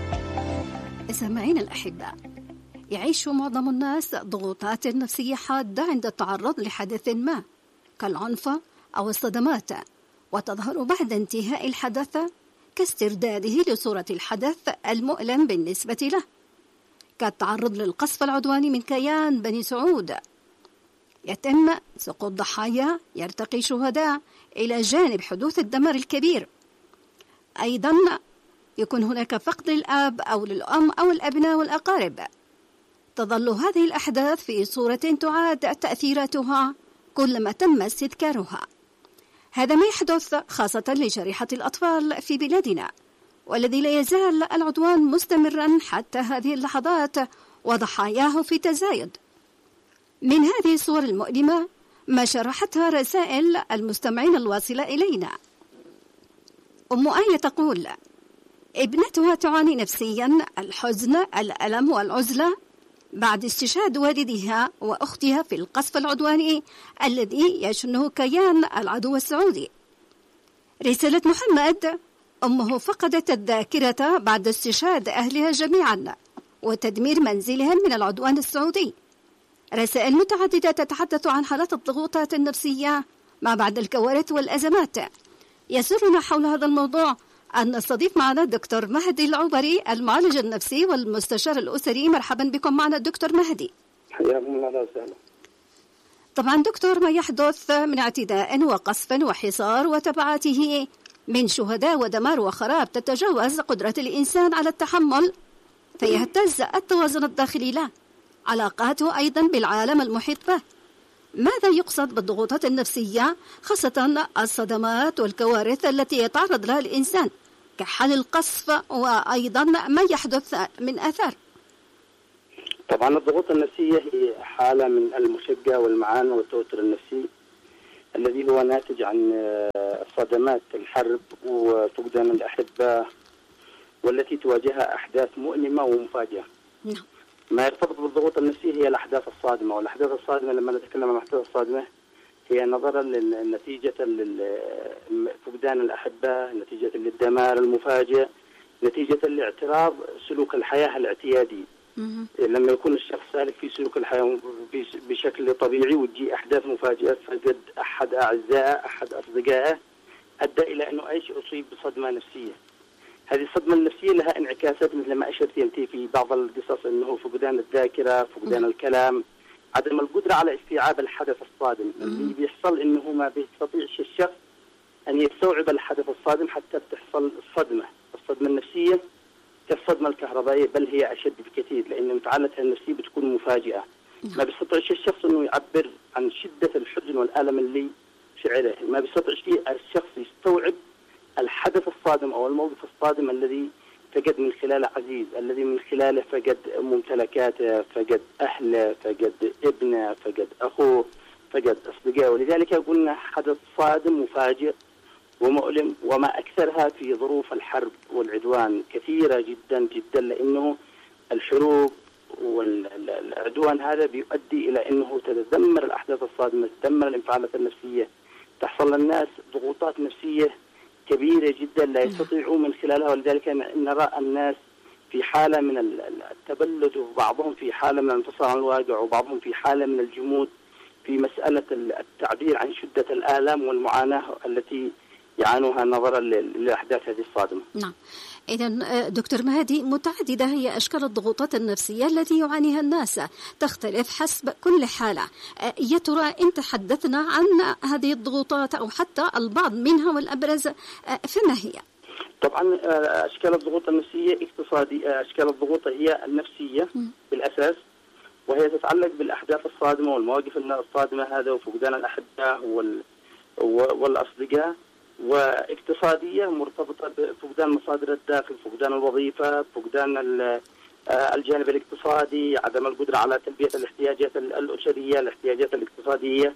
سامعين الأحباء، يعيش معظم الناس ضغوطات نفسية حادة عند التعرض لحدث ما كالعنف أو الصدمات، وتظهر بعد انتهاء الحدث كاسترداده لصورة الحدث المؤلم بالنسبة له، كالتعرض للقصف العدواني من كيان بني سعود. يتم سقوط ضحايا، يرتقي شهداء، إلى جانب حدوث الدمار الكبير. أيضا يكون هناك فقد للأب أو للأم أو الأبناء والأقارب. تظل هذه الأحداث في صورة تعاد تأثيراتها كلما تم استذكارها. هذا ما يحدث خاصة لشريحة الأطفال في بلادنا، والذي لا يزال العدوان مستمرا حتى هذه اللحظات وضحاياه في تزايد. من هذه الصور المؤلمة ما شرحتها رسائل المستمعين الواصلة إلينا. أم آية تقول: ابنتها تعاني نفسيا الحزن، الألم والعزلة بعد استشهاد والدها وأختها في القصف العدواني الذي يشنه كيان العدو السعودي. رسالة محمد: أمه فقدت الذاكرة بعد استشهاد أهلها جميعا وتدمير منزلهم من العدوان السعودي. رسائل متعددة تتحدث عن حالات الضغوطات النفسية ما بعد الكوارث والأزمات. يسرنا حول هذا الموضوع أن نستضيف معنا الدكتور مهدي العبري، المعالج النفسي والمستشار الأسري. مرحبا بكم معنا الدكتور مهدي. حياكم الله وسهلا. طبعا دكتور، ما يحدث من اعتداء وقصف وحصار وتبعاته من شهداء ودمار وخراب تتجاوز قدرة الإنسان على التحمل، فيهتز التوازن الداخلي له، علاقاته أيضا بالعالم المحيط به. ماذا يقصد بالضغوطات النفسية، خاصة الصدمات والكوارث التي يتعرض لها الإنسان كحال القصف وأيضا ما يحدث من أثار؟ طبعا الضغوط النفسية هي حالة من المشقة والمعاناة والتوتر النفسي الذي هو ناتج عن صدمات الحرب وفقدان الأحباء والتي تواجهها أحداث مؤلمة ومفاجئة. ما يرتبط بالضغوط النفسية هي الأحداث الصادمة، والأحداث الصادمة لما نتكلم عن الأحداث الصادمة هي نظرا لنتيجة فقدان الأحباء، نتيجة للدمار المفاجئ، نتيجة لاعتراض سلوك الحياة الاعتيادي. لما يكون الشخص سالك في سلوك الحياة بشكل طبيعي وتجي أحداث مفاجئة، فقد أحد أعزائه، أحد أصدقائه، أدى إلى أنه أصيب بصدمة نفسية. هذه الصدمة النفسية لها انعكاسات مثل ما أشرت أنت في بعض القصص، أنه فقدان الذاكرة، فقدان الكلام، عدم القدرة على استيعاب الحدث الصادم. اللي بيحصل أنه ما بيستطيعش الشخص أن يستوعب الحدث الصادم حتى بتحصل الصدمة النفسية كالصدمة الكهربائية، بل هي أشد بكثير لأن انفعالاتها النفسية بتكون مفاجئة. ما بيستطيعش الشخص أنه يعبر عن شدة الحزن والألم اللي شعره، ما بيستطيعش الشخص يستوعب الحدث الصادم أو الموقف الصادم الذي فقد من خلاله عزيز، الذي من خلاله فقد ممتلكاته، فقد أهله، فقد ابنه، فقد أخوه، فقد أصدقائه. ولذلك قلنا حدث صادم مفاجئ ومؤلم، وما أكثرها في ظروف الحرب والعدوان كثيرة جدا جدا، لأنه الحروب والعدوان هذا بيؤدي إلى أنه تتدمر الأحداث الصادمة، تدمر الانفعالات النفسية، تحصل للناس ضغوطات نفسية كبيرة جدا لا يستطيعوا من خلالها. ولذلك نرى الناس في حالة من التبلد، وبعضهم في حالة من الانفصال عن الواقع، وبعضهم في حالة من الجمود في مسألة التعبير عن شدة الآلام والمعاناة التي يعانوها نظرا لأحداث هذه الصادمة. نعم. إذن دكتور مهدي، متعددة هي أشكال الضغوطات النفسية التي يعانيها الناس، تختلف حسب كل حالة. يا ترى إن تحدثنا عن هذه الضغوطات أو حتى البعض منها والأبرز، فما هي؟ طبعا أشكال الضغوط النفسية اقتصادية. أشكال الضغوط هي النفسية بالأساس، وهي تتعلق بالأحداث الصادمة والمواقف الصادمة هذا، وفقدان الأحباء والأصدقاء. واقتصادية مرتبطة بفقدان مصادر الدخل، فقدان الوظيفة، فقدان الجانب الاقتصادي، عدم القدرة على تلبية الاحتياجات الأسرية، الاحتياجات الاقتصادية.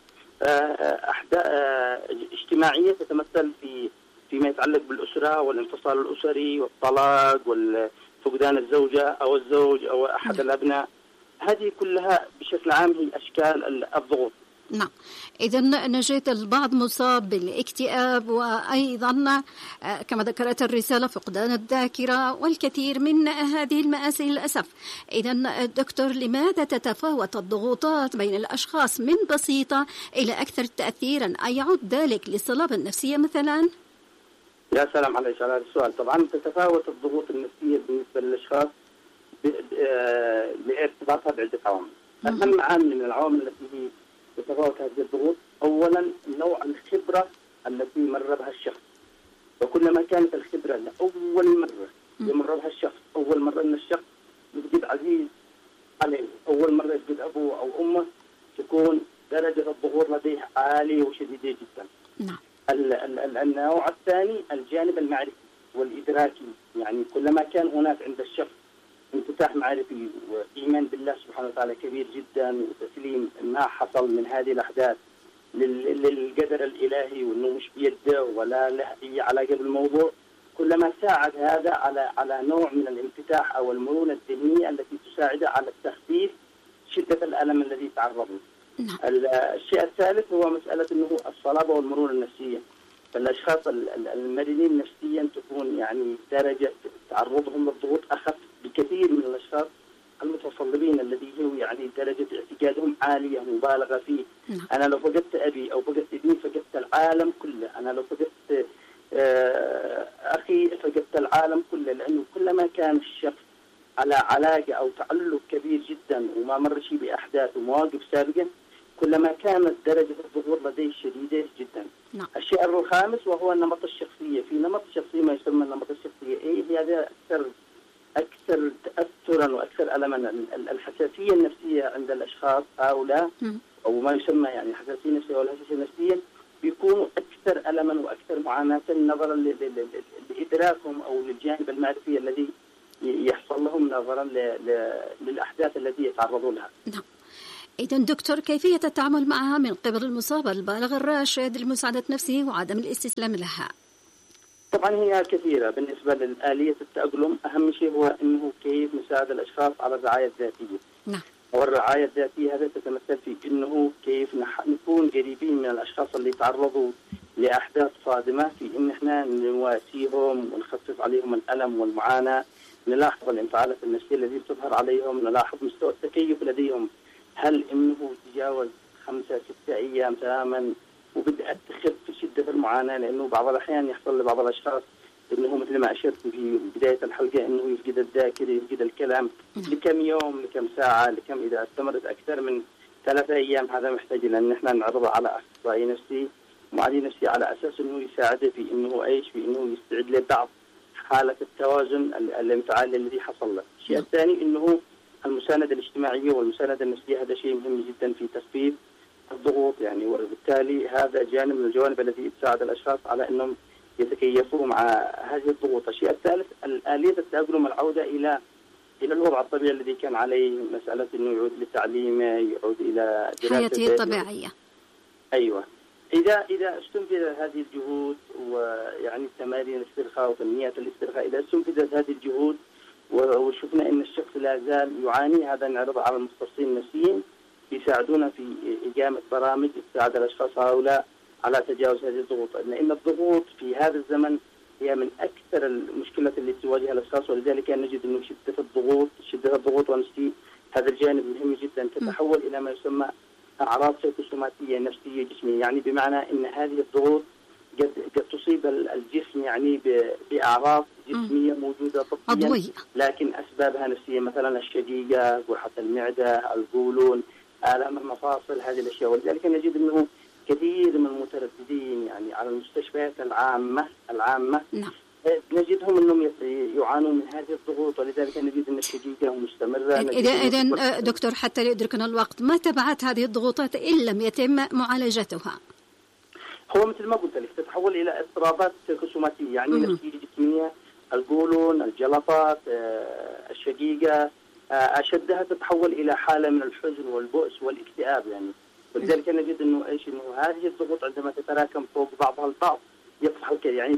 اجتماعية تتمثل فيما يتعلق بالأسرة والانفصال الأسري والطلاق وفقدان الزوجة أو الزوج أو أحد الأبناء. هذه كلها بشكل عام هي أشكال الضغوط. نعم. إذا نجد البعض مصاب بالاكتئاب، وأيضا كما ذكرت الرسالة فقدان الذاكرة والكثير من هذه المآسي للأسف. إذا دكتور، لماذا تتفاوت الضغوطات بين الأشخاص من بسيطة إلى أكثر تأثيرا؟ أيعود ذلك للصلابة النفسية مثلا؟ يا سلام عليك على هذا السؤال. طبعا تتفاوت الضغوط النفسية بالنسبة للأشخاص لارتباطها بعدة عوامل. أهم عامل من العوامل التي هي تتفاوت هذه الضغوط، أولا نوع الخبرة التي مر بها الشخص. وكلما كانت الخبرة لأول مرة يمر بها الشخص، أول مرة أن الشخص يفقد عزيز عليه، أول مرة يفقد أبوه أو أمه، تكون درجة الضغوط لديه عالية وشديدة جدا. نعم. النوع الثاني الجانب المعرفي والإدراكي، يعني كلما كان هناك عند الشخص انفتاح معرفي وإيمان بالله سبحانه وتعالى كبير جدا، وتسليم ما حصل من هذه الأحداث للقدر الإلهي، وأنه مش بيده ولا له أي علاقة بالموضوع، كلما ساعد هذا على نوع من الانفتاح أو المرونة الذهنية التي تساعده على التخفيف شدة الألم الذي تعرض له. الشيء الثالث هو مسألة أنه الصلابة والمرونة النفسية. فالأشخاص المرنين نفسيا تكون يعني درجة تعرضهم للضغوط أخف بكثير من الأشخاص المتصلبين الذي هو يعني درجة اعتقادهم عالية مبالغة فيه. أنا لو فقدت أبي أو فقدت ابني فقدت العالم كله، أنا لو فقدت أخي فقدت العالم كله، لأنه كلما كان الشخص على علاقة أو تعلق كبير جدا وما مر شيء بأحداث ومواقف سابقة، كلما كانت درجة الضغوط لديه شديدة جدا. الشيء الخامس وهو النمط الشخصية. في نمط شخصي ما يسمى النمط الشخصية، هي هذا أكثر تأثرا وأكثر ألما. الحساسية النفسية عند الأشخاص هؤلاء أو ما يسمى يعني الحساسية النفسية أو الحساسية النفسية بيكونوا أكثر ألما وأكثر معاناة نظرا لإدراكهم أو للجانب المعرفي الذي يحصل لهم نظرا للأحداث التي يتعرضون لها. نعم. إذا دكتور، كيفية التعامل معها من قبل المصاب البالغ الراشد لمساعدة نفسه وعدم الاستسلام لها؟ طبعا هي كثيرة. بالنسبة لآلية التأقلم أهم شيء هو أنه كيف نساعد الأشخاص على الرعاية الذاتية. نعم. والرعاية الذاتية هذا تتمثل في أنه كيف نكون قريبين من الأشخاص اللي تعرضوا لأحداث صادمة، في أن احنا نواسيهم ونخفف عليهم الألم والمعاناة، نلاحظ الانفعالات النفسية التي تظهر عليهم، نلاحظ مستوى التكيف لديهم، هل انه تجاوز 5-6 أيام تماما وبدأت تخف شدة المعاناة. لأنه بعض الأحيان يحصل لبعض الأشخاص أنه مثل ما أشرت في بداية الحلقة أنه يفقد الذاكرة، يفقد الكلام لكم يوم، لكم ساعة، لكم إذا استمرت أكثر من 3 أيام. هذا محتاج لأن احنا نعرضه على أخصائي نفسي معالج نفسي على أساس أنه يساعده في أنه في أنه يستعد لبعض حالة التوازن الانفعالي الذي حصل له. الشيء الثاني أنه المساندة الاجتماعية والمساندة النفسية، هذا شيء مهم جدا في تخفيف الضغوط يعني، وبالتالي هذا جانب من الجوانب التي تساعد الأشخاص على أنهم يتكيفوا مع هذه الضغوط. الشيء الثالث آلية التأقلم، العودة إلى الوضع الطبيعي الذي كان عليه، مسألة أنه يعود لتعليمه، يعود إلى حياته الطبيعية. أيوة. إذا استنفذت هذه الجهود ويعني تمارين الاسترخاء وتنمية الاسترخاء، إذا استنفذت هذه الجهود وشفنا أن الشخص لا زال يعاني، هذا نعرض على المختصين النفسيين يساعدونا في إقامة برامج تساعد الأشخاص هؤلاء على تجاوز هذه الضغوط. لأن الضغوط في هذا الزمن هي من أكثر المشكلات التي تواجه الأشخاص، ولذلك نجد أن شدة الضغوط ونفسي هذا الجانب مهم جدا، تتحول إلى ما يسمى أعراض سيكوسوماتية نفسية جسمية، يعني بمعنى أن هذه الضغوط قد تصيب الجسم يعني بأعراض جسمية موجودة طبيا، لكن أسبابها نفسية، مثلا الشقيقة، قرحة المعدة، القولون، آلام المفاصل، هذه الأشياء. ولذلك نجد أنه كثير من المترددين يعني على المستشفيات العامة نجدهم أنهم يعانون من هذه الضغوط، ولذلك نجد أن الشقيقة مستمرة. إذا دكتور، حتى يدركنا الوقت، ما تبعات هذه الضغوطات إن لم يتم معالجتها؟ هو مثل ما قلت لك تتحول إلى اضطرابات سيكوسوماتية يعني نفسية جسمية، القولون، الجلطات، الشقيقة، أشدها تتحول إلى حالة من الحزن والبؤس والاكتئاب يعني. ولذلك نجد إنه هذه الضغوط عندما تتراكم فوق بعضها البعض يصبح يعني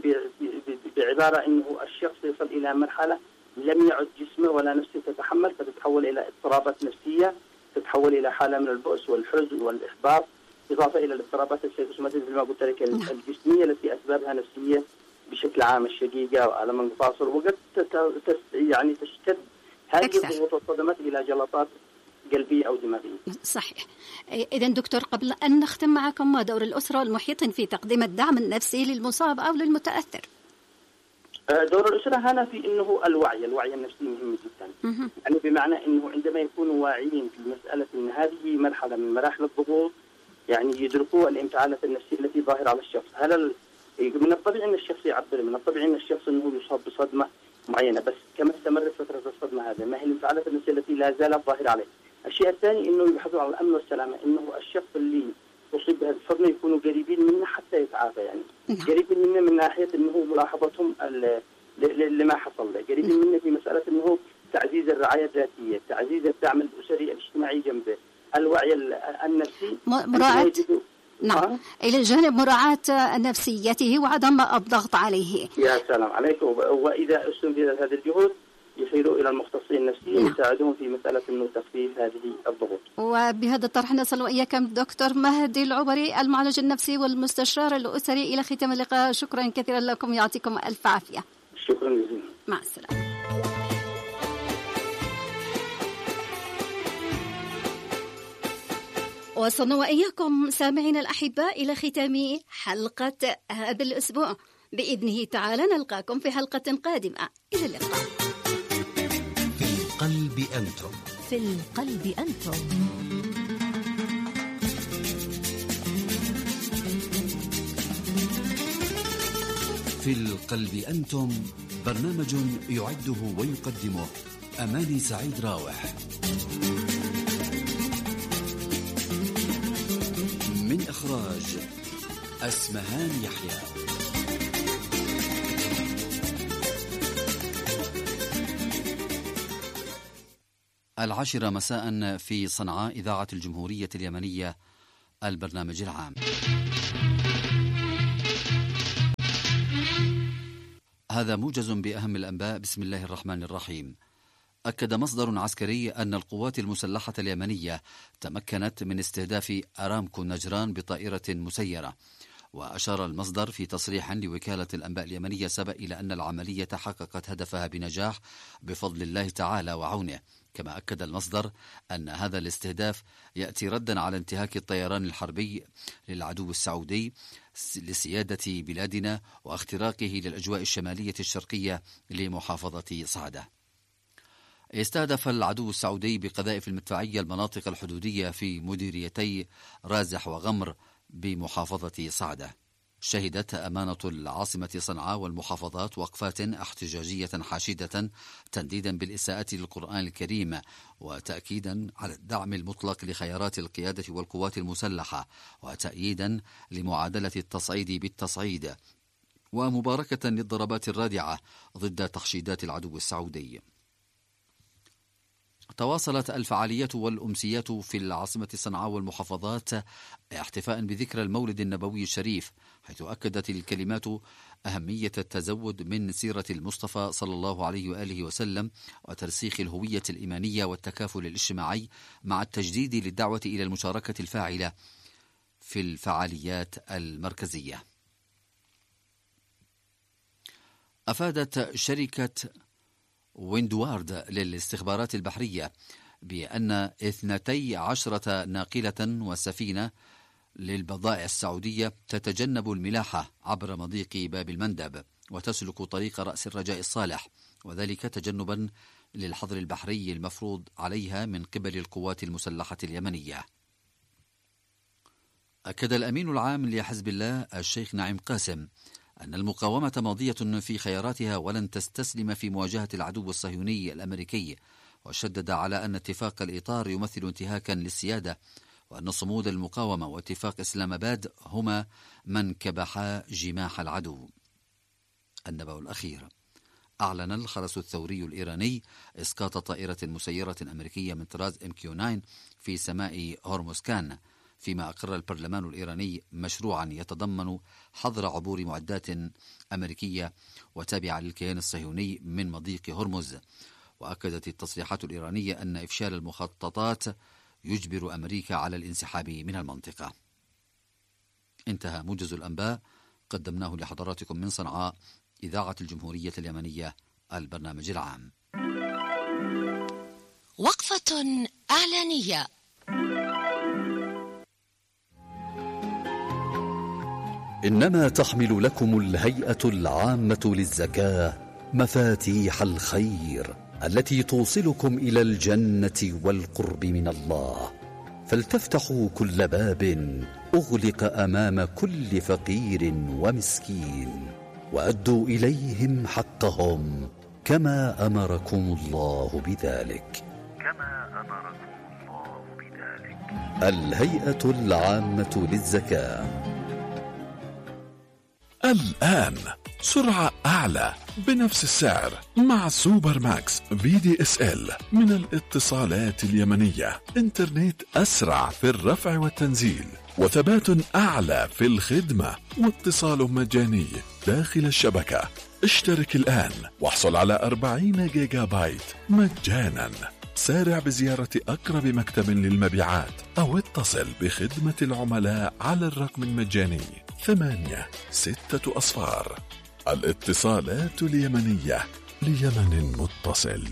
بعبارة إنه الشخص يصل إلى مرحلة لم يعد جسمه ولا نفسه تتحمل، فتتحول إلى اضطرابات نفسية، تتحول إلى حالة من البؤس والحزن والإحباط، إضافة إلى الاضطرابات السيكوسوماتية زي ما قلت لك الجسمية التي أسبابها نفسية بشكل عام، الشقيقة وألم المفاصل، وقد يعني تشتد هذه الضغوط والصدمات إلى جلطات قلبية أو دماغية. صحيح. إذا دكتور، قبل أن نختم معكم، ما دور الأسرة والمحيطين في تقديم الدعم النفسي للمصاب أو للمتأثر؟ دور الأسرة هنا في أنه الوعي النفسي مهم جدا. يعني بمعنى أنه عندما يكونوا واعيين في مسألة أن هذه مرحلة من مراحل الضغوط، يعني يدركوا الانفعالات النفسية التي ظاهرة على الشخص. من الطبيعي أن الشخص يعبر، من الطبيعي أن الشخص أنه يصاب بصدمة معينة، بس كما استمرت فترة الصدمة هذه ما هي الانفعالات النفسية التي لا زالت ظاهرة عليه. الشيء الثاني أنه يبحثوا عن الأمن والسلامة، أنه الشخص اللي يصيب بهذه الصدمة يكونوا قريبين منه حتى يتعافى، يعني قريبين منه من ناحية أنه ملاحظتهم لما حصل له، قريبين منه في مسألة أنه تعزيز الرعاية الذاتية، تعزيز الدعم الأسري الاجتماعي جنبه، الوعي النفسي، مراعاة نعم إلى جانب مراعاة نفسيته وعدم الضغط عليه. يا سلام عليك. وإذا استنفذت هذه الجهود يشيروا إلى المختصين النفسيين يساعدون في مسألة إنه تخفيف هذه الضغوط. وبهذا الطرح نصل وإياكم دكتور مهدي العبري، المعالج النفسي والمستشار الأسري، إلى ختام اللقاء. شكرا كثيرا لكم، يعطيكم ألف عافية. شكرا جزيلا. مع السلامة. وصلنا وإياكم سامعين الأحباء إلى ختام حلقة هذا الأسبوع. بإذنه تعالى نلقاكم في حلقة قادمة. إلى اللقاء. في القلب أنتم. في القلب أنتم. في القلب أنتم، برنامج يعده ويقدمه أماني سعيد راوح. من إخراج أسمهان يحيى. العاشرة مساء في صنعاء، إذاعة الجمهورية اليمنية، البرنامج العام. هذا موجز بأهم الأنباء. بسم الله الرحمن الرحيم. أكد مصدر عسكري أن القوات المسلحة اليمنية تمكنت من استهداف أرامكو نجران بطائرة مسيرة. وأشار المصدر في تصريح لوكالة الأنباء اليمنية سبأ إلى أن العملية حققت هدفها بنجاح بفضل الله تعالى وعونه. كما أكد المصدر أن هذا الاستهداف يأتي ردا على انتهاك الطيران الحربي للعدو السعودي لسيادة بلادنا واختراقه للأجواء الشمالية الشرقية لمحافظة صعدة. استهدف العدو السعودي بقذائف المدفعية المناطق الحدودية في مديريتي رازح وغمر بمحافظة صعدة. شهدت أمانة العاصمة صنعاء والمحافظات وقفات احتجاجية حاشدة تنديدا بالإساءة للقرآن الكريم وتأكيدا على الدعم المطلق لخيارات القيادة والقوات المسلحة وتأييدا لمعادلة التصعيد بالتصعيد ومباركة للضربات الرادعة ضد تحشيدات العدو السعودي. تواصلت الفعاليات والأمسيات في العاصمة صنعاء والمحافظات احتفاء بذكرى المولد النبوي الشريف، حيث أكدت الكلمات أهمية التزود من سيرة المصطفى صلى الله عليه وآله وسلم وترسيخ الهوية الإيمانية والتكافل الاجتماعي مع التجديد للدعوة إلى المشاركة الفاعلة في الفعاليات المركزية. أفادت شركة ويندوارد للاستخبارات البحرية بأن 12 ناقلة وسفينة للبضائع السعودية تتجنب الملاحة عبر مضيق باب المندب وتسلك طريق رأس الرجاء الصالح، وذلك تجنبا للحظر البحري المفروض عليها من قبل القوات المسلحة اليمنية. أكد الأمين العام لحزب الله الشيخ نعيم قاسم أن المقاومة ماضية في خياراتها ولن تستسلم في مواجهة العدو الصهيوني الأمريكي، وشدد على أن اتفاق الإطار يمثل انتهاكا للسيادة، وأن صمود المقاومة واتفاق إسلام آباد هما من كبحا جماح العدو. النبأ الأخير: أعلن الخرس الثوري الإيراني إسقاط طائرة مسيرة أمريكية من طراز MQ-9 في سماء هرمزكان، فيما أقر البرلمان الإيراني مشروعا يتضمن حظر عبور معدات أمريكية وتابعة للكيان الصهيوني من مضيق هرمز. وأكدت التصريحات الإيرانية أن إفشال المخططات يجبر أمريكا على الانسحاب من المنطقة. انتهى موجز الأنباء، قدمناه لحضراتكم من صنعاء، إذاعة الجمهورية اليمنية، البرنامج العام. وقفة إعلانية. إنما تحمل لكم الهيئة العامة للزكاة مفاتيح الخير التي توصلكم إلى الجنة والقرب من الله، فلتفتحوا كل باب أغلق أمام كل فقير ومسكين، وأدوا إليهم حقهم كما أمركم الله بذلك. الهيئة العامة للزكاة. الآن سرعة أعلى بنفس السعر مع سوبر ماكس VDSL من الاتصالات اليمنية. إنترنت أسرع في الرفع والتنزيل، وثبات أعلى في الخدمة، واتصال مجاني داخل الشبكة. اشترك الآن واحصل على 40 جيجا بايت مجانا. سارع بزيارة أقرب مكتب للمبيعات أو اتصل بخدمة العملاء على الرقم المجاني 86. الاتصالات اليمنية، ليمن متصل.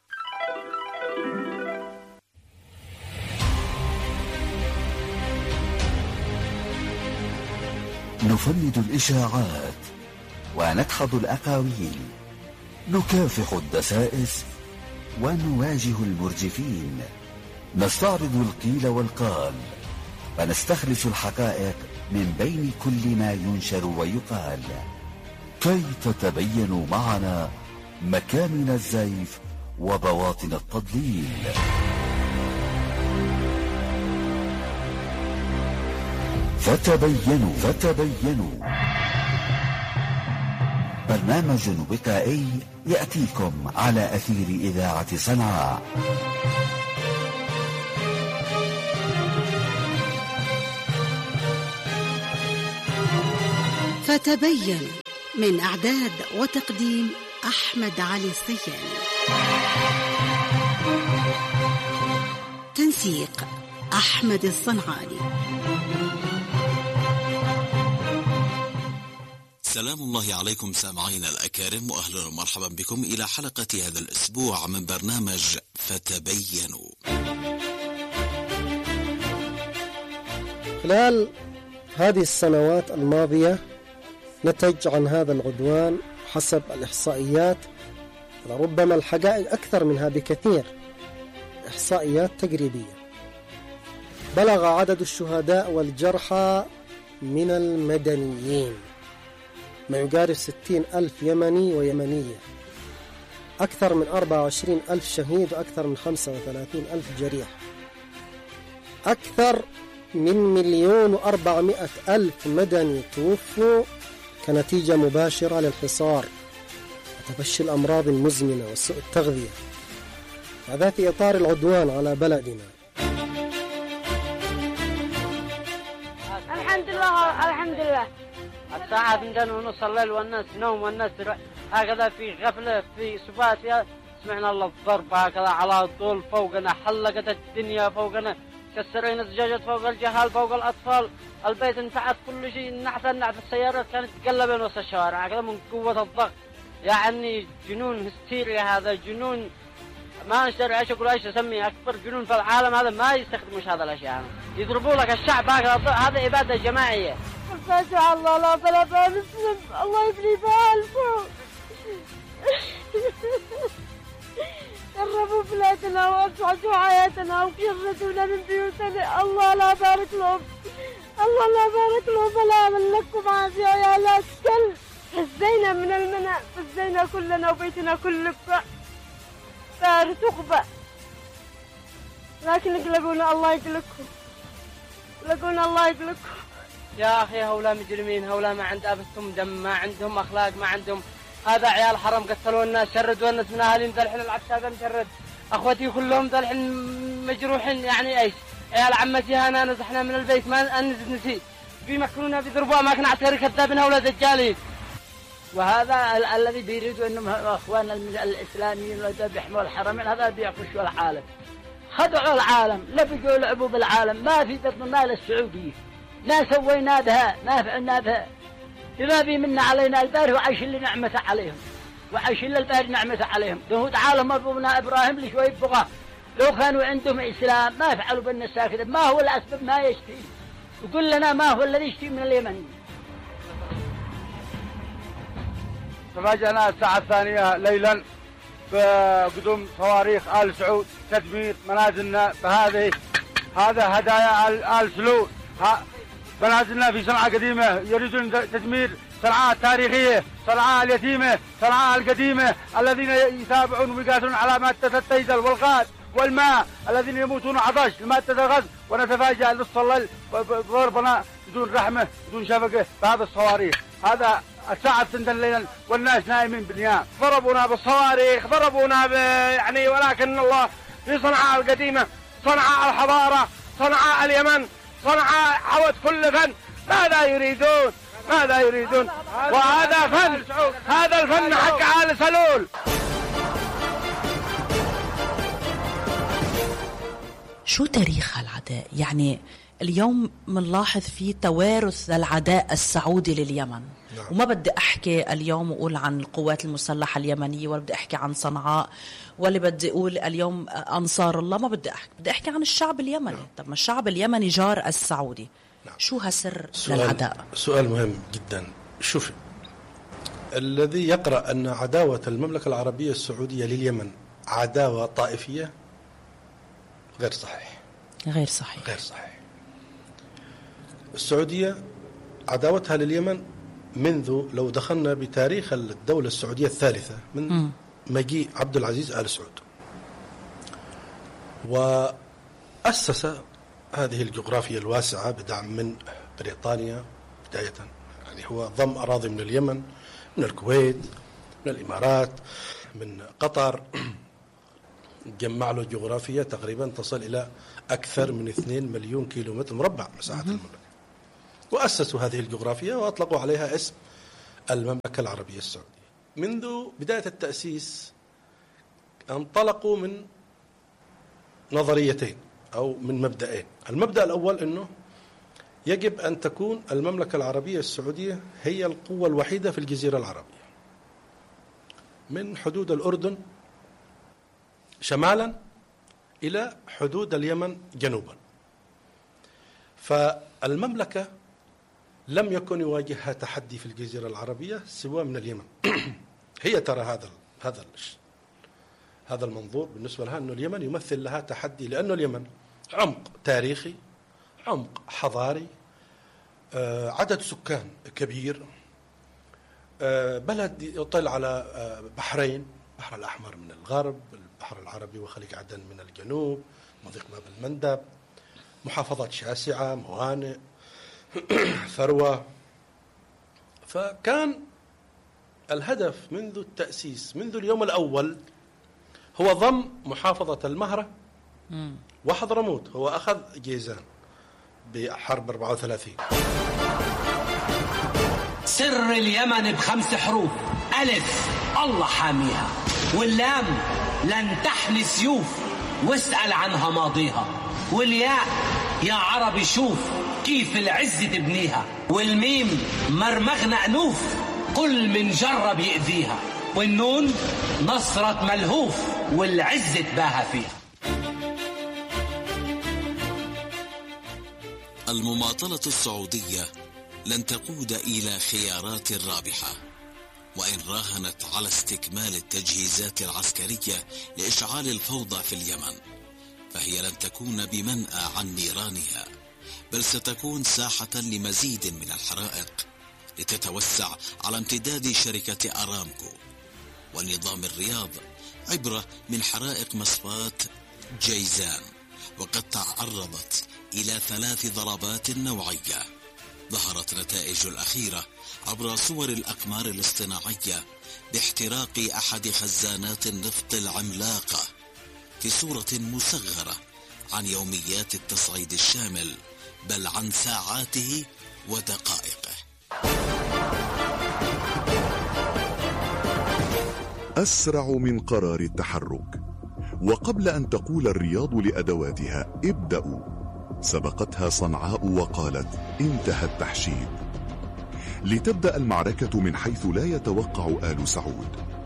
نفند الإشاعات وندحض الأقاويل، نكافح الدسائس ونواجه المرجفين، نستعرض القيل والقال ونستخلص الحقائق من بين كل ما ينشر ويقال، كي تتبينوا معنا مكامن الزيف وبواطن التضليل. فتبينوا. برنامج وقائي يأتيكم على أثير إذاعة صنعاء. فتبين، من إعداد وتقديم أحمد علي الصياني، تنسيق أحمد الصنعاني. سلام الله عليكم سامعين الأكارم، وأهلا ومرحبا بكم إلى حلقة هذا الأسبوع من برنامج فتبينوا. خلال هذه السنوات الماضية نتج عن هذا العدوان حسب الإحصائيات، ولربما الحقائق أكثر منها بكثير، إحصائيات تقريبية، بلغ عدد الشهداء والجرحى من المدنيين ما يقارب 60,000 يمني ويمنية، أكثر من 24,000 شهيد وأكثر من 35,000 جريح، أكثر من 1,400,000 مدني توفوا كنتيجة مباشرة للحصار وتفشي الأمراض المزمنة وسوء التغذية، هذا في إطار العدوان على بلدنا. الحمد لله. الساعة 2:30 الليل والناس نوم والناس هكذا في غفلة في سبات، سمعنا الله الضرب هكذا على طول فوقنا، حلقت الدنيا فوقنا، كسرين الزجاجات فوق الجهال فوق الأطفال، البيت انتعت كل شيء، نعت السيارات كانت تقلب وسط الشوارع هكذا من قوة الضغط، يعني جنون هستيريا، هذا جنون ما نشتري ايش اقول ايش اسميه، اكبر جنون في العالم، هذا ما يستخدموش هذا الاشياء، يضربوا لك الشعب هذا اباده جماعيه. فاتح الله لا طلبها مسلم، الله يبني بألفه. قربوا بلادنا وأسعدوا حياتنا وكردونا من بيوتنا، الله لا بارك لهم، الله لا بارك لهم، ولا أعمل لكم عافية يا لا كل. فزينا من المنى، فزينا كلنا وبيتنا كله صار تقبى، لكن قلبونا الله يقلقهم، قلقونا الله يقلقهم. يا أخي هؤلاء مجرمين، هؤلاء ما عند أبثهم دم، ما عندهم أخلاق، ما عندهم، هذا عيال حرام قتلوا الناس، شردوا الناس من أهاليهم، ذا الحين العكس هذا مشرد، أخوتي كلهم ذا الحين مجروحين، يعني إيش، عيال عمتي هنا نزحنا من البيت ما نسيت، بيمكنونا بيضربوا أماكن عسكري كذابين هؤلاء دجالين. وهذا الذي بيريدوا انهم اخواننا الاسلاميين اللي بيحموا الحرمين، هذا بيعكسوا العالم، خدعوا العالم، لا بيجوا يلعبوا بالعالم، ما في ضد مال السعوديه، ما سوينا بها ما فعلنا بها بما بي منا علينا الباري وعايشين لنا نعمته عليهم وعايشين لنا الباري نعمته عليهم. ده تعالى مربونا إبراهيم لشوي بغى لو كانوا عندهم إسلام ما فعلوا بنا الساكت. ما هو الأسباب ما يشتي وقل لنا ما هو الذي يشتي من اليمن. تفاجأنا الساعة الثانية ليلا بقدوم صواريخ آل سعود تدمير منازلنا بهذه هذا هدايا آل سلول. منازلنا في صنعاء قديمة يريدون تدمير صنعاء التاريخية صنعاء اليتيمة صنعاء القديمة الذين يتابعون ويقاتلون على مادة الديزل والغاز والماء الذين يموتون عطش لمادة الغاز. ونتفاجأ نصف الليل بضربنا بدون رحمة بدون شفقة بهذا الصواريخ. هذا الساعة 2 ليلا والناس نايمين بالنيام. ضربونا بالصواريخ ضربونا يعني ولكن الله في صنعاء القديمة صنعاء الحضارة صنعاء اليمن صنعاء حوت كل فن. ماذا يريدون ماذا يريدون؟ وهذا فن هذا الفن حق آل سلول. شو تاريخ هالعداء؟ يعني اليوم منلاحظ فيه توارث للعداء السعودي لليمن. وما بدي أحكي اليوم وأقول عن القوات المسلحة اليمنية ولا بدي أحكي عن صنعاء ولا بدي أقول اليوم أنصار الله. ما بدي أحكي عن الشعب اليمني. طب ما الشعب اليمني جار السعودي. شو هسر للعداء؟ سؤال مهم جدا. شوفي الذي يقرأ أن عداوة المملكة العربية السعودية لليمن عداوة طائفية غير صحيح. غير صحيح. السعودية عداوتها لليمن منذ لو دخلنا بتاريخ الدولة السعودية الثالثة من مجيء عبد العزيز آل سعود. وأسس هذه الجغرافيا الواسعة بدعم من بريطانيا بداية. يعني هو ضم أراضي من اليمن من الكويت من الإمارات من قطر. جمع له جغرافيا تقريبا تصل إلى أكثر من 2 مليون كيلومتر مربع مساحة المملكة. وأسسوا هذه الجغرافيا وأطلقوا عليها اسم المملكة العربية السعودية. منذ بداية التأسيس انطلقوا من نظريتين أو من مبدأين. المبدأ الأول أنه يجب أن تكون المملكة العربية السعودية هي القوة الوحيدة في الجزيرة العربية من حدود الأردن شمالا إلى حدود اليمن جنوبا. فالمملكة لم يكن يواجهها تحدي في الجزيرة العربية سوى من اليمن. هي ترى هذا المنظور بالنسبة لها أنه اليمن يمثل لها تحدي لأنه اليمن عمق تاريخي عمق حضاري عدد سكان كبير بلد يطل على بحرين البحر الأحمر من الغرب البحر العربي وخليج عدن من الجنوب مضيق باب المندب محافظات شاسعة موانئ ثروة. فكان الهدف منذ التأسيس منذ اليوم الأول هو ضم محافظة المهرة وحضرموت. هو أخذ جيزان بحرب 34. سر اليمن ب5 حروف. ألف الله حاميها واللام لن تحمي سيوف واسأل عنها ماضيها والياء يا عربي شوف كيف العز تبنيها والميم مرمغنا أنوف كل من جرب يأذيها والنون نصرة ملهوف والعز تباهى فيها. المماطلة السعودية لن تقود إلى خيارات رابحة، وإن راهنت على استكمال التجهيزات العسكرية لإشعال الفوضى في اليمن فهي لن تكون بمنأى عن نيرانها، بل ستكون ساحة لمزيد من الحرائق لتتوسع على امتداد شركة أرامكو ونظام الرياض عبرة من حرائق مصفاة جيزان، وقد تعرضت إلى 3 ضربات نوعية. ظهرت نتائج الأخيرة عبر صور الأقمار الاصطناعية باحتراق أحد خزانات النفط العملاقة في صورة مصغرة عن يوميات التصعيد الشامل، بل عن ساعاته ودقائقه. أسرع من قرار التحرك، وقبل أن تقول الرياض لأدواتها ابدأوا سبقتها صنعاء وقالت انتهى التحشيد، لتبدأ المعركة من حيث لا يتوقع آل سعود.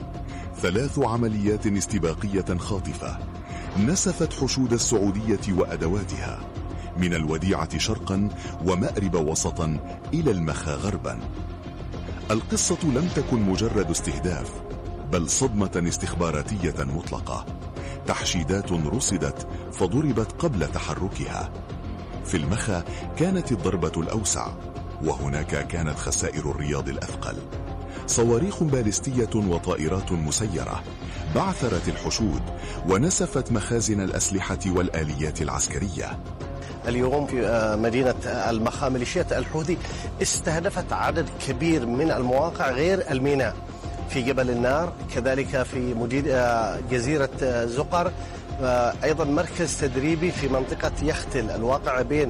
3 عمليات استباقية خاطفة نسفت حشود السعودية وأدواتها من الوديعة شرقا ومأرب وسطا إلى المخا غربا. القصة لم تكن مجرد استهداف، بل صدمة استخباراتية مطلقة. تحشيدات رصدت فضربت قبل تحركها. في المخا كانت الضربة الأوسع، وهناك كانت خسائر الرياض الأثقل. صواريخ باليستية وطائرات مسيرة بعثرت الحشود ونسفت مخازن الأسلحة والآليات العسكرية. اليوم في مدينة المخا ميليشيات الحوثي استهدفت عدد كبير من المواقع غير الميناء في جبل النار، كذلك في جزيرة زقر، أيضا مركز تدريبي في منطقة يختل الواقع بين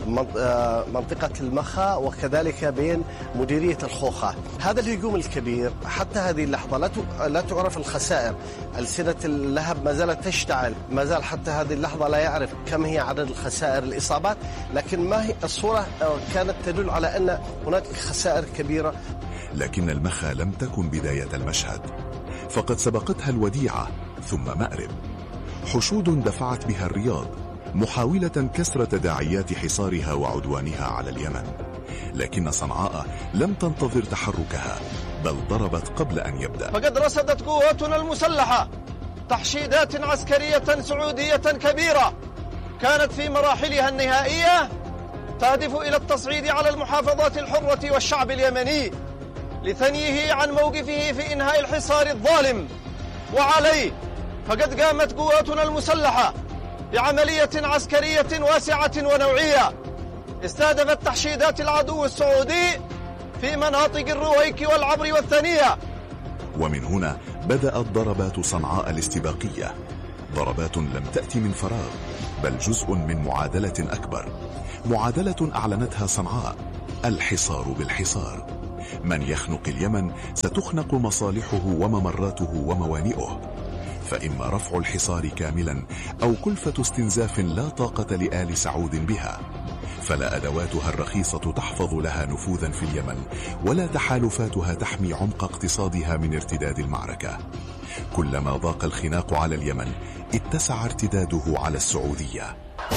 منطقة المخا وكذلك بين مديرية الخوخة. هذا الهجوم الكبير حتى هذه اللحظة لا تعرف الخسائر. ألسنة اللهب ما زالت تشتعل، ما زال حتى هذه اللحظة لا يعرف كم هي عدد الخسائر الإصابات، لكن ما هي الصورة كانت تدل على أن هناك خسائر كبيرة. لكن المخا لم تكن بداية المشهد، فقد سبقتها الوديعة ثم مأرب. حشود دفعت بها الرياض محاولة كسر تداعيات حصارها وعدوانها على اليمن، لكن صنعاء لم تنتظر تحركها، بل ضربت قبل أن يبدأ. فقد رصدت قواتنا المسلحة تحشيدات عسكرية سعودية كبيرة كانت في مراحلها النهائية تهدف إلى التصعيد على المحافظات الحرة والشعب اليمني لثنيه عن موقفه في إنهاء الحصار الظالم وعليه. فقد قامت قواتنا المسلحة بعملية عسكرية واسعة ونوعية استهدفت تحشيدات العدو السعودي في مناطق الرويك والعبر والثنية. ومن هنا بدأت ضربات صنعاء الاستباقية، ضربات لم تأتي من فراغ، بل جزء من معادلة أكبر، معادلة أعلنتها صنعاء: الحصار بالحصار. من يخنق اليمن ستخنق مصالحه وممراته وموانئه، فإما رفع الحصار كاملا أو كلفة استنزاف لا طاقة لآل سعود بها، فلا أدواتها الرخيصة تحفظ لها نفوذا في اليمن، ولا تحالفاتها تحمي عمق اقتصادها من ارتداد المعركة. كلما ضاق الخناق على اليمن اتسع ارتداده على السعودية.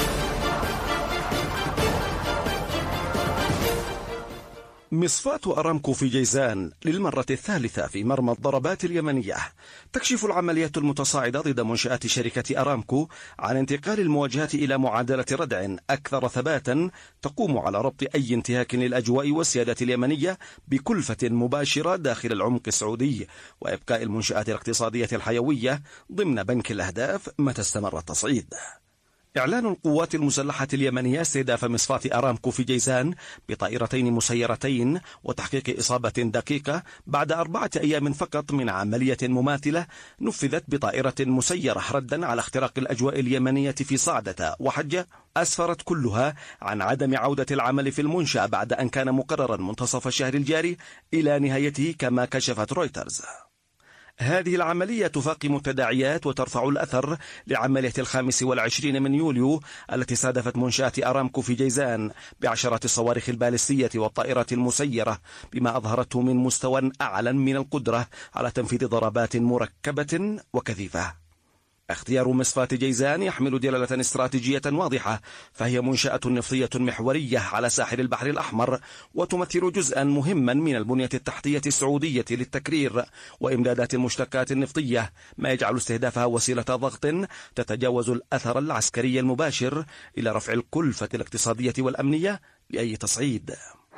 مصفاة أرامكو في جيزان للمرة الثالثة في مرمى الضربات اليمنية. تكشف العمليات المتصاعدة ضد منشآت شركة أرامكو عن انتقال المواجهة إلى معادلة ردع أكثر ثباتا تقوم على ربط أي انتهاك للأجواء والسيادة اليمنية بكلفة مباشرة داخل العمق السعودي، وإبقاء المنشآت الاقتصادية الحيوية ضمن بنك الأهداف متى استمر التصعيد. إعلان القوات المسلحة اليمنية استهداف مصفاة أرامكو في جيزان بطائرتين مسيرتين وتحقيق إصابة دقيقة بعد 4 أيام فقط من عملية مماثلة نفذت بطائرة مسيرة ردا على اختراق الأجواء اليمنية في صعدة وحجة، أسفرت كلها عن عدم عودة العمل في المنشأ بعد أن كان مقررا منتصف الشهر الجاري إلى نهايته كما كشفت رويترز. هذه العملية تفاقم التداعيات وترفع الأثر لعملية 25 من يوليو التي استهدفت منشآت أرامكو في جيزان بعشرات الصواريخ البالستية والطائرات المسيرة، بما أظهرته من مستوى أعلى من القدرة على تنفيذ ضربات مركبة وكثيفة. اختيار مصفاة جيزان يحمل دلالة استراتيجية واضحة، فهي منشأة نفطية محورية على ساحل البحر الأحمر، وتمثل جزءا مهما من البنية التحتية السعودية للتكرير وإمدادات المشتقات النفطية، ما يجعل استهدافها وسيلة ضغط تتجاوز الأثر العسكري المباشر إلى رفع الكلفة الاقتصادية والأمنية لأي تصعيد.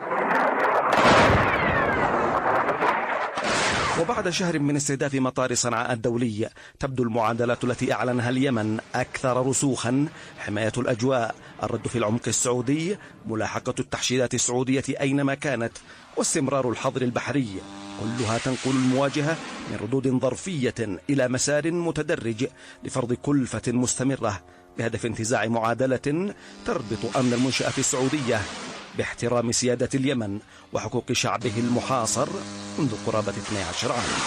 وبعد شهر من استهداف مطار صنعاء الدولي تبدو المعادلات التي أعلنها اليمن أكثر رسوخا: حماية الأجواء، الرد في العمق السعودي، ملاحقة التحشيدات السعودية أينما كانت، واستمرار الحظر البحري، كلها تنقل المواجهة من ردود ظرفية إلى مسار متدرج لفرض كلفة مستمرة بهدف انتزاع معادلة تربط أمن المنشأة السعودية باحترام سيادة اليمن وحقوق شعبه المحاصر منذ قرابة 12 عاما.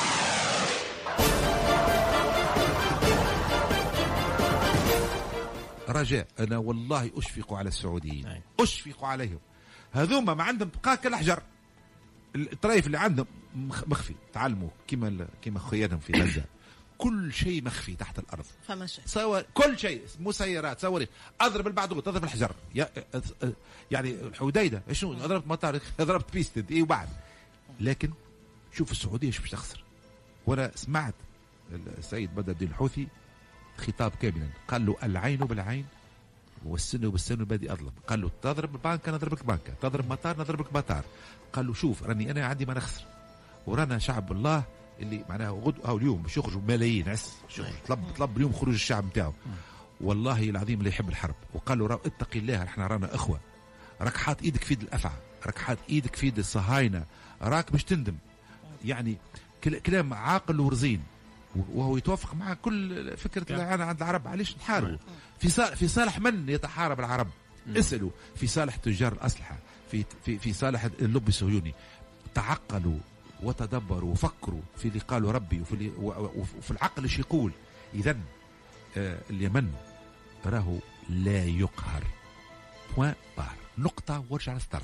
رجاء، أنا والله أشفق على السعوديين، أشفق عليهم. هذوما ما عندهم بقى كالحجر، الطريف اللي عندهم مخفي. تعلموا كما خيانهم في غزة، كل شيء مخفي تحت الأرض. صور كل شيء، مسيرات، صوري، أضرب البعض، تضرب الحجر. يعني الحديدة شنو، ضربت مطار، ضربت بيستد، إيه وبعد. لكن شوف السعودية شو بتخسر. وأنا سمعت السيد بدر الدين الحوثي خطاب كاملا، قال له العين بالعين والسن بالسن بادي أظلم. قال له تضرب البنك نضربك بنك، تضرب مطار نضربك مطار. قال له شوف راني أنا عندي ما نخسر، ورانا شعب الله اللي معناها غد أو اليوم باش يخرجوا ملايين عس، طلب اليوم خروج الشعب نتاعو. والله العظيم اللي يحب الحرب. وقال له اتقي الله، احنا رانا اخوه، راك حاط ايدك في يد الافعى، راك حاط ايدك في يد الصهاينه، راك مش تندم. يعني كلام عاقل ورزين، وهو يتوافق مع كل فكره العانة عند العرب. علاش نحاربوا؟ في صالح من يتحارب العرب؟ اسالوا. في صالح تجار الاسلحه، في صالح اللوبي الصهيوني. تعقلوا وتدبروا وفكروا في اللي قالوا ربي وفي العقل ايش يقول. اذا اليمن راهو لا يقهر. بوان بار، نقطه وارجع للستار.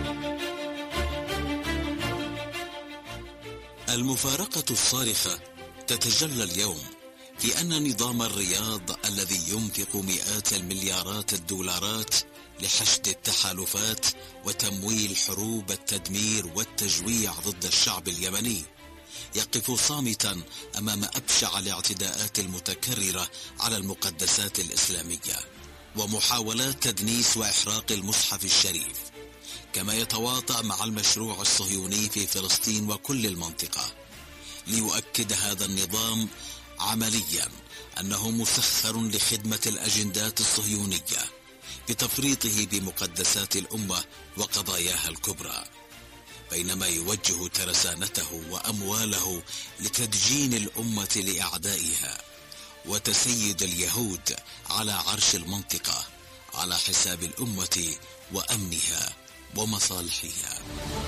المفارقة الصارخة تتجلى اليوم في أن نظام الرياض الذي ينفق مئات المليارات الدولارات لحشد التحالفات وتمويل حروب التدمير والتجويع ضد الشعب اليمني يقف صامتا أمام أبشع الاعتداءات المتكررة على المقدسات الإسلامية ومحاولات تدنيس وإحراق المصحف الشريف، كما يتواطأ مع المشروع الصهيوني في فلسطين وكل المنطقة. ليؤكد هذا النظام عمليا أنه مسخر لخدمة الأجندات الصهيونية بتفريطه بمقدسات الأمة وقضاياها الكبرى، بينما يوجه ترسانته وأمواله لتدجين الأمة لأعدائها وتسيد اليهود على عرش المنطقة على حساب الأمة وأمنها ومصالحها.